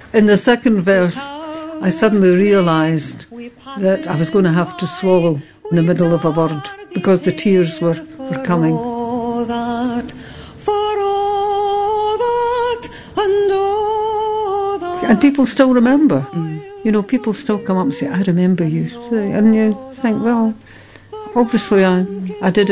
in the second verse, I suddenly realised that I was going to have to swallow in the middle of a word because the tears were coming. And people still remember. You know, people still come up and say, I remember you. And you think, well, obviously I did it